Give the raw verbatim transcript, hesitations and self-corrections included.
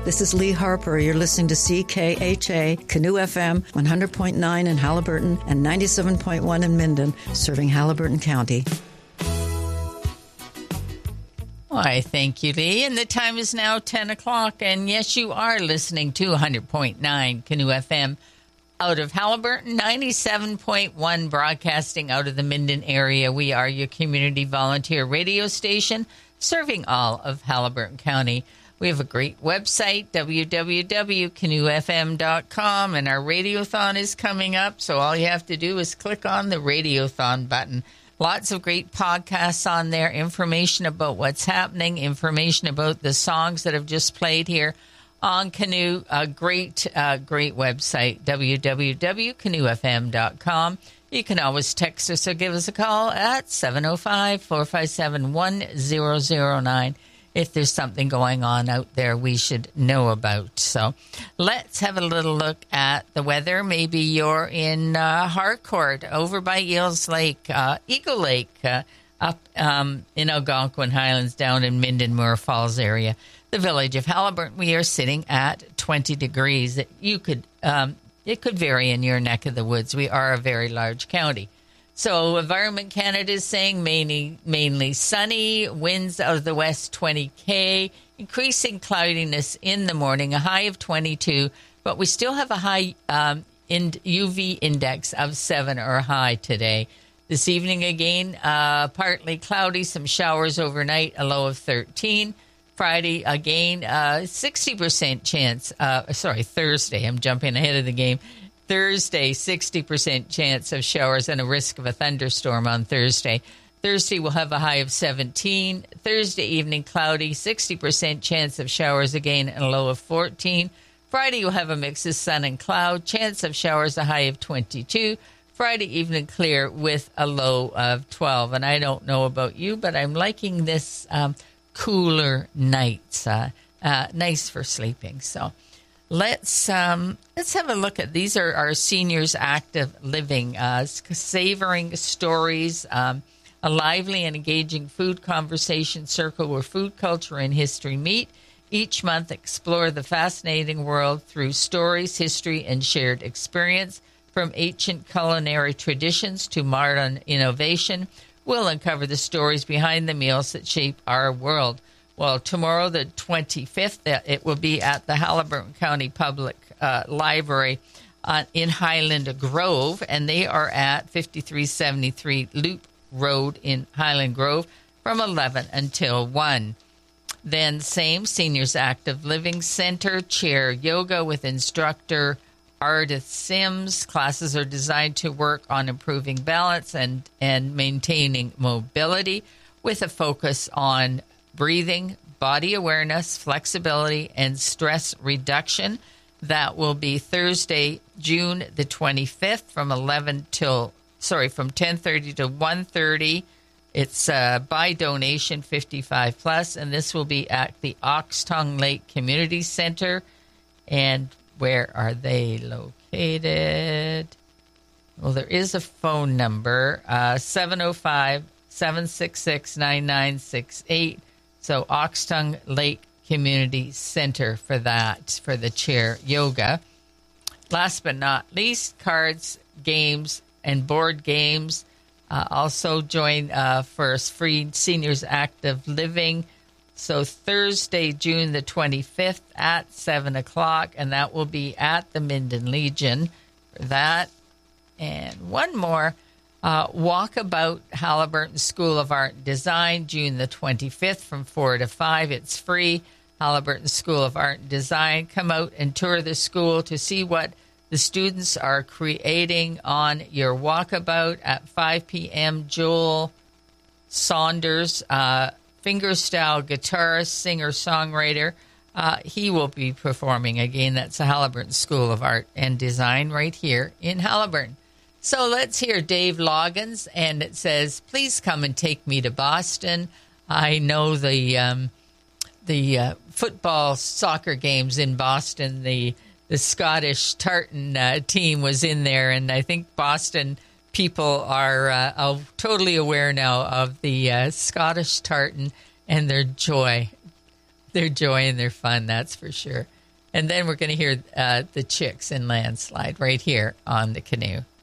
This is Lee Harper. You're listening to C K H A, Canoe F M, one hundred point nine in Haliburton and ninety-seven point one in Minden, serving Haliburton County. Why, thank you, Lee. And the time is now ten o'clock. And yes, you are listening to one hundred point nine Canoe F M out of Haliburton, ninety-seven point one broadcasting out of the Minden area. We are your community volunteer radio station serving all of Haliburton County. We have a great website, w w w dot canoe f m dot com, and our Radiothon is coming up, so all you have to do is click on the Radiothon button. Lots of great podcasts on there, information about what's happening, information about the songs that have just played here on Canoe. A great, uh, great website, w w w dot canoe f m dot com. You can always text us or give us a call at seven oh five, four five seven, one oh oh nine. If there's something going on out there we should know about. So let's have a little look at the weather. Maybe you're in uh, Harcourt, over by Eels Lake, uh, Eagle Lake, uh, up um, in Algonquin Highlands, down in Minden, Moore Falls area. The village of Haliburton, we are sitting at twenty degrees. You could, um, it could vary in your neck of the woods. We are a very large county. So Environment Canada is saying mainly, mainly sunny, winds out of the west twenty K, increasing cloudiness in the morning, a high of twenty-two, but we still have a high um, in U V index of seven or high today. This evening again, uh, partly cloudy, some showers overnight, a low of thirteen. Friday again, uh, sixty percent chance, uh, sorry, Thursday, I'm jumping ahead of the game. Thursday, sixty percent chance of showers and a risk of a thunderstorm on Thursday. Thursday will have a high of seventeen. Thursday evening, cloudy, sixty percent chance of showers again and a low of fourteen. Friday will have a mix of sun and cloud, chance of showers, a high of twenty-two. Friday evening, clear with a low of twelve. And I don't know about you, but I'm liking this um, cooler nights. Uh, uh, nice for sleeping, so... Let's um, let's have a look at these. Are our seniors active living, uh, savoring stories, um, a lively and engaging food conversation circle where food culture and history meet. Each month, explore the fascinating world through stories, history, and shared experience. From ancient culinary traditions to modern innovation, we'll uncover the stories behind the meals that shape our world. Well, tomorrow, the twenty-fifth, it will be at the Haliburton County Public uh, Library uh, in Highland Grove, and they are at fifty-three seventy-three Loop Road in Highland Grove from eleven until one. Then same, Seniors Active Living Center, chair yoga with instructor Ardith Sims. Classes are designed to work on improving balance and, and maintaining mobility with a focus on breathing, body awareness, flexibility, and stress reduction. That will be Thursday, June the twenty-fifth from eleven till, sorry, from ten thirty to one thirty. It's uh, by donation, fifty-five plus, and this will be at the Oxtongue Lake Community Center. And where are they located? Well, there is a phone number, uh, seven oh five, seven six six, nine nine six eight. So Oxtongue Lake Community Center for that, for the chair yoga. Last but not least, cards, games, and board games. Uh, also join uh, for free Seniors Active Living. So Thursday, June the twenty-fifth at seven o'clock, and that will be at the Minden Legion for that. And one more. Uh, Walkabout Haliburton School of Art and Design, June the twenty-fifth from four to five. It's free. Haliburton School of Art and Design. Come out and tour the school to see what the students are creating on your walkabout at five p.m. Joel Saunders, uh, fingerstyle guitarist, singer-songwriter. Uh, he will be performing again. That's the Haliburton School of Art and Design right here in Haliburton. So let's hear Dave Loggins, and it says, please come and take me to Boston. I know the um, the uh, football soccer games in Boston, the the Scottish tartan uh, team was in there, and I think Boston people are uh, uh, totally aware now of the uh, Scottish tartan and their joy, their joy and their fun, that's for sure. And then we're going to hear uh, the Chicks in Landslide right here on the Canoe.